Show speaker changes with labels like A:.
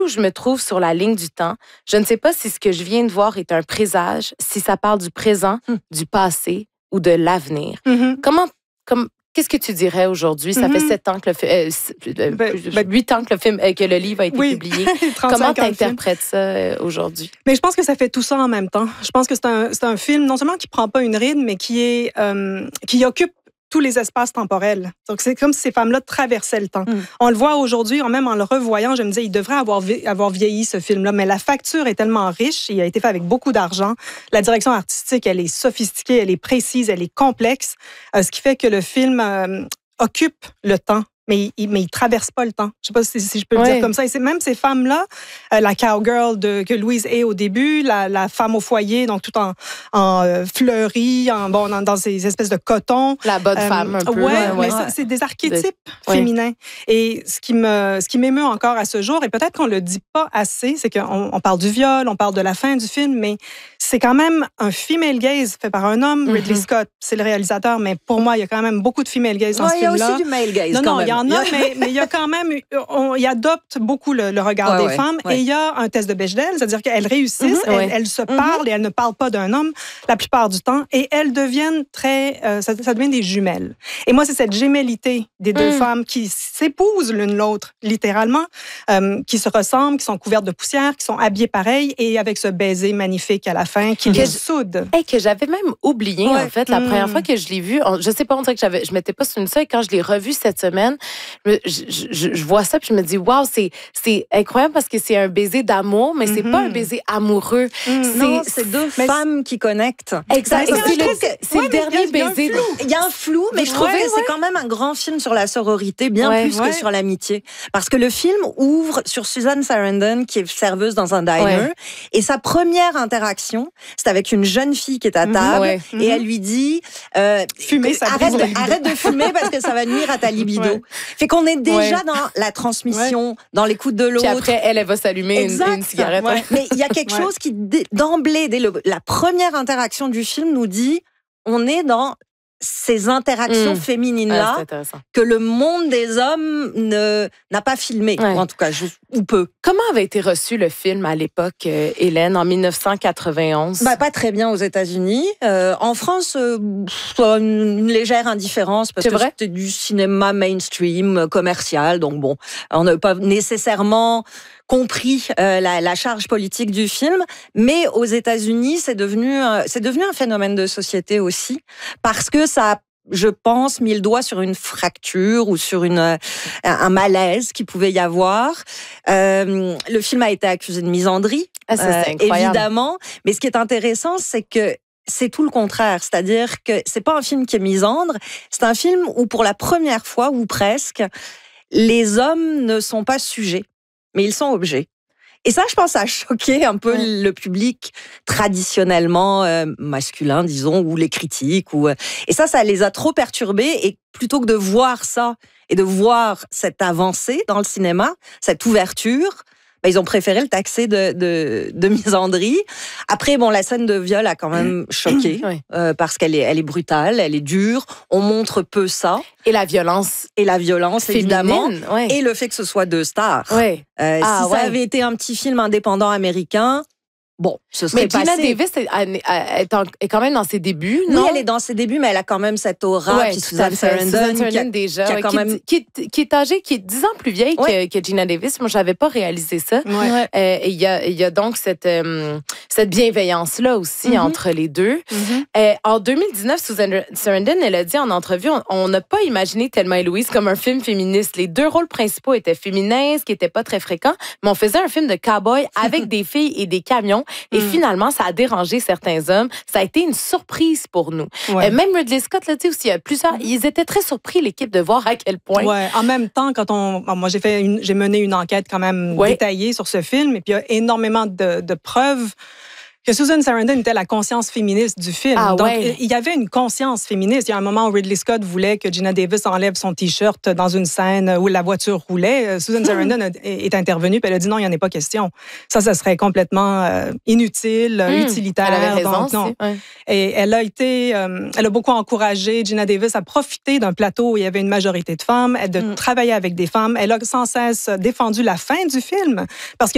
A: où je me trouve sur la ligne du temps. Je ne sais pas si ce que je viens de voir est un présage, si ça parle du présent, du passé ou de l'avenir. Qu'est-ce que tu dirais aujourd'hui? Ça fait 7 ans que le film, 8 ans que le livre a été publié. Comment tu interprètes ça aujourd'hui?
B: Mais je pense que ça fait tout ça en même temps. Je pense que c'est un film non seulement qui prend pas une ride, mais qui occupe tous les espaces temporels. Donc, c'est comme si ces femmes-là traversaient le temps. On le voit aujourd'hui, même en le revoyant, je me disais, il devrait avoir vieilli, ce film-là, mais la facture est tellement riche, il a été fait avec beaucoup d'argent. La direction artistique, elle est sophistiquée, elle est précise, elle est complexe, ce qui fait que le film occupe le temps. Mais il traverse pas le temps. Je sais pas si je peux le dire comme ça. Et c'est même ces femmes-là, la cowgirl que Louise est au début, la femme au foyer, donc tout en fleurie, dans ces espèces de coton.
A: La bonne femme, un peu.
B: Mais c'est des archétypes féminins. Et ce qui m'émeut encore à ce jour, et peut-être qu'on le dit pas assez, c'est qu'on parle du viol, on parle de la fin du film, mais c'est quand même un female gaze fait par un homme. Ridley Scott, c'est le réalisateur, mais pour moi, il y a quand même beaucoup de female gaze dans ce film-là.
C: Il y a aussi du male gaze quand même.
B: Il y en a, mais il y a quand même... il adopte beaucoup le regard des femmes. Et il y a un test de Bechdel, c'est-à-dire qu'elles réussissent, elles se parlent et elles ne parlent pas d'un homme la plupart du temps. Et elles deviennent ça devient des jumelles. Et moi, c'est cette gémellité des deux femmes qui s'épousent l'une l'autre, littéralement, qui se ressemblent, qui sont couvertes de poussière, qui sont habillées pareil et avec ce baiser magnifique à la fin qui les soude.
A: Et que j'avais même oublié, en fait, la première fois que je l'ai vu. Je sais pas, on dirait que je m'étais pas souvenue de ça. Et quand je l'ai revu cette semaine, je vois ça puis je me dis waouh, c'est incroyable parce que c'est un baiser d'amour, mais c'est pas un baiser amoureux.
C: Non, c'est deux femmes qui connectent.
A: Exact. C'est le dernier baiser.
C: Il y a un flou, mais je trouve que c'est quand même un grand film sur la sororité, bien plus que sur l'amitié. Parce que le film ouvre sur Susan Sarandon, qui est serveuse dans un diner, et sa première interaction, c'est avec une jeune fille qui est à table, et elle lui dit arrête de fumer parce que ça va nuire à ta libido. Fait qu'on est déjà dans la transmission, dans l'écoute de l'autre.
A: Puis après, elle va s'allumer une cigarette.
C: Mais il y a quelque chose qui, d'emblée, dès la première interaction du film, nous dit on est dans ces interactions féminines-là que le monde des hommes n'a pas filmé, ou en tout cas, ou peu.
A: Comment avait été reçu le film à l'époque, Hélène, en 1991?
C: Pas très bien aux États-Unis. En France, une légère indifférence parce que c'était du cinéma mainstream, commercial. Donc bon, on n'a pas nécessairement compris la charge politique du film, mais aux États-Unis, c'est devenu un phénomène de société aussi, parce que ça a, je pense, mis le doigt sur une fracture ou sur un malaise qu'il pouvait y avoir. Le film a été accusé de misandrie, évidemment, mais ce qui est intéressant, c'est que c'est tout le contraire, c'est-à-dire que c'est pas un film qui est misandre, c'est un film où pour la première fois, ou presque, les hommes ne sont pas sujets, mais ils sont objets. Et ça, je pense, ça a choqué un peu le public traditionnellement masculin, disons, ou les critiques. Et ça les a trop perturbés. Et plutôt que de voir ça et de voir cette avancée dans le cinéma, cette ouverture, ils ont préféré le taxer de misandrie. Après, la scène de viol a quand même choqué parce qu'elle est brutale, elle est dure. On montre peu ça.
A: Et la violence.
C: Évidemment. Et le fait que ce soit deux stars. Si ça avait été un petit film indépendant américain, ce serait passé.
A: Mais Gina Davis est quand même dans ses débuts, non?
C: Oui, elle est dans ses débuts, mais elle a quand même cette aura. Puis Susan Sarandon,
A: déjà, qui est âgée, qui est 10 ans plus vieille que Gina Davis. Moi, je n'avais pas réalisé ça. Et il y a donc cette bienveillance-là aussi entre les deux. En 2019, Susan Sarandon, elle a dit en entrevue, on n'a pas imaginé Thelma et Louise comme un film féministe. Les deux rôles principaux étaient féminins, ce qui n'était pas très fréquent, mais on faisait un film de cow-boy avec des filles et des camions. Et finalement, ça a dérangé certains hommes. Ça a été une surprise pour nous. Même Ridley Scott l'a dit aussi. Il y a plusieurs. Ils étaient très surpris, l'équipe, de voir à quel point.
B: En même temps, moi, j'ai mené une enquête quand même détaillée sur ce film. Et puis, il y a énormément de preuves que Susan Sarandon était la conscience féministe du film. Donc, il y avait une conscience féministe. Il y a un moment où Ridley Scott voulait que Gina Davis enlève son T-shirt dans une scène où la voiture roulait. Susan Sarandon est intervenue et elle a dit non, il n'y en a pas question. Ça serait complètement inutile, utilitaire.
A: Elle avait raison
B: donc, non. Et elle a beaucoup encouragé Gina Davis à profiter d'un plateau où il y avait une majorité de femmes, de travailler avec des femmes. Elle a sans cesse défendu la fin du film parce que